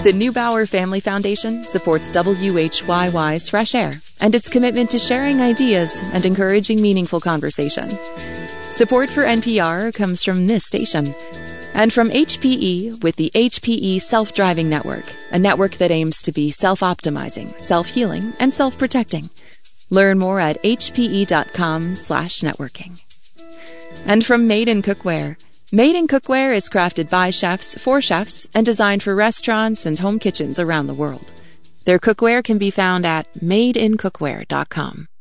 The Neubauer Family Foundation supports WHYY's Fresh Air and its commitment to sharing ideas and encouraging meaningful conversation. Support for NPR comes from this station and from HPE with the HPE Self-Driving Network, a network that aims to be self-optimizing, self-healing, and self-protecting. Learn more at hpe.com/networking. And from Made in Cookware. Made in Cookware is crafted by chefs for chefs and designed for restaurants and home kitchens around the world. Their cookware can be found at madeincookware.com.